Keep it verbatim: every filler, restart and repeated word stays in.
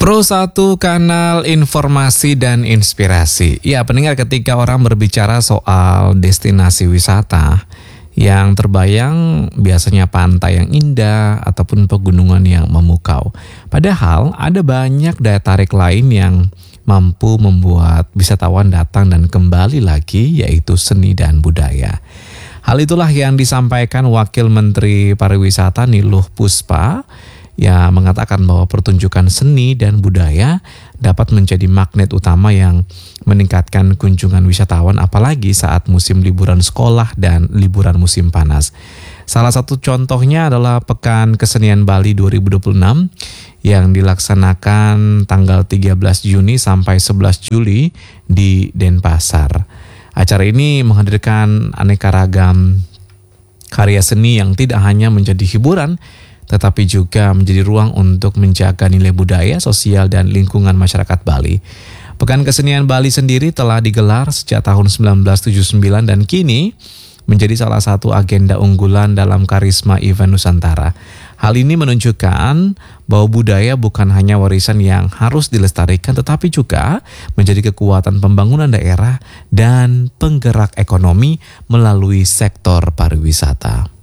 Pro satu kanal informasi dan inspirasi. Ya, pendengar, ketika orang berbicara soal destinasi wisata, yang terbayang biasanya pantai yang indah ataupun pegunungan yang memukau. Padahal ada banyak daya tarik lain yang mampu membuat wisatawan datang dan kembali lagi, yaitu seni dan budaya. Hal itulah yang disampaikan Wakil Menteri Pariwisata Niluh Puspa, yang mengatakan bahwa pertunjukan seni dan budaya dapat menjadi magnet utama yang meningkatkan kunjungan wisatawan, apalagi saat musim liburan sekolah dan liburan musim panas. Salah satu contohnya adalah Pekan Kesenian Bali dua ribu dua puluh enam yang dilaksanakan tanggal tiga belas Juni sampai sebelas Juli di Denpasar. Acara ini menghadirkan aneka ragam karya seni yang tidak hanya menjadi hiburan, tetapi juga menjadi ruang untuk menjaga nilai budaya, sosial, dan lingkungan masyarakat Bali. Pekan Kesenian Bali sendiri telah digelar sejak tahun sembilan belas tujuh puluh sembilan dan kini menjadi salah satu agenda unggulan dalam Karisma Event Nusantara. Hal ini menunjukkan bahwa budaya bukan hanya warisan yang harus dilestarikan, tetapi juga menjadi kekuatan pembangunan daerah dan penggerak ekonomi melalui sektor pariwisata.